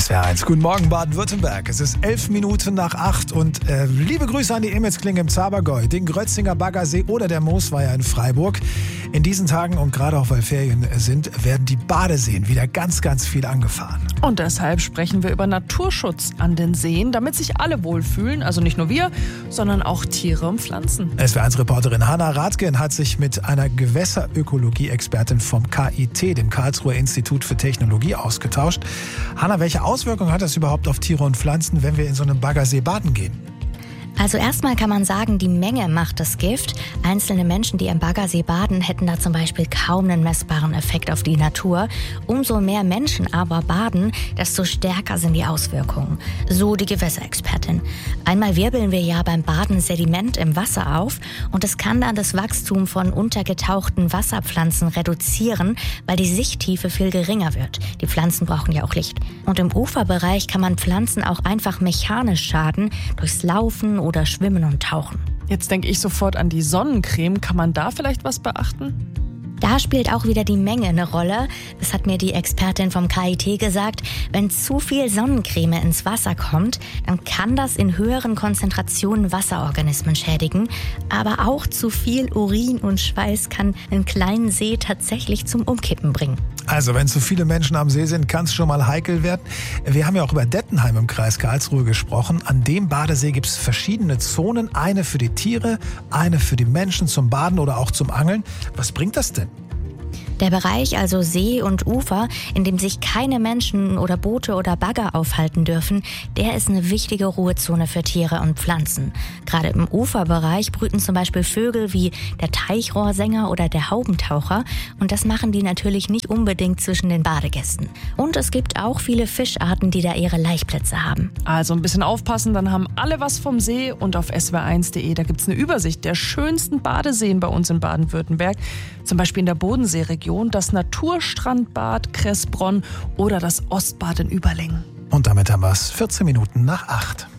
SWR1, guten Morgen Baden-Württemberg. Es ist 11:11 und liebe Grüße an die Emetsklinge im Zabergäu, den Grötzinger Baggersee oder der Moosweiher in Freiburg. In diesen Tagen und gerade auch weil Ferien sind, werden die Badeseen wieder ganz, ganz viel angefahren. Und deshalb sprechen wir über Naturschutz an den Seen, damit sich alle wohlfühlen. Also nicht nur wir, sondern auch Tiere und Pflanzen. SWR1-Reporterin Hanna Rathgen hat sich mit einer Gewässerökologie-Expertin vom KIT, dem Karlsruher Institut für Technologie, ausgetauscht. Hanna, welche Auswirkungen hat das überhaupt auf Tiere und Pflanzen, wenn wir in so einem Baggersee baden gehen? Also erstmal kann man sagen, die Menge macht das Gift. Einzelne Menschen, die im Baggersee baden, hätten da zum Beispiel kaum einen messbaren Effekt auf die Natur. Umso mehr Menschen aber baden, desto stärker sind die Auswirkungen. So die Gewässerexpertin. Einmal wirbeln wir ja beim Baden Sediment im Wasser auf und es kann dann das Wachstum von untergetauchten Wasserpflanzen reduzieren, weil die Sichttiefe viel geringer wird. Die Pflanzen brauchen ja auch Licht. Und im Uferbereich kann man Pflanzen auch einfach mechanisch schaden, durchs Laufen oder Schwimmen und Tauchen. Jetzt denke ich sofort an die Sonnencreme. Kann man da vielleicht was beachten? Da spielt auch wieder die Menge eine Rolle. Das hat mir die Expertin vom KIT gesagt. Wenn zu viel Sonnencreme ins Wasser kommt, dann kann das in höheren Konzentrationen Wasserorganismen schädigen. Aber auch zu viel Urin und Schweiß kann einen kleinen See tatsächlich zum Umkippen bringen. Also wenn zu viele Menschen am See sind, kann es schon mal heikel werden. Wir haben ja auch über Dettenheim im Kreis Karlsruhe gesprochen. An dem Badesee gibt es verschiedene Zonen. Eine für die Tiere, eine für die Menschen zum Baden oder auch zum Angeln. Was bringt das denn? Der Bereich, also See und Ufer, in dem sich keine Menschen oder Boote oder Bagger aufhalten dürfen, der ist eine wichtige Ruhezone für Tiere und Pflanzen. Gerade im Uferbereich brüten zum Beispiel Vögel wie der Teichrohrsänger oder der Haubentaucher und das machen die natürlich nicht unbedingt zwischen den Badegästen. Und es gibt auch viele Fischarten, die da ihre Laichplätze haben. Also ein bisschen aufpassen, dann haben alle was vom See und auf swr1.de, da gibt's eine Übersicht der schönsten Badeseen bei uns in Baden-Württemberg, zum Beispiel in der Bodenseeregion, das Naturstrandbad Kressbronn oder das Ostbad in Überlingen. Und damit haben wir es 14:08.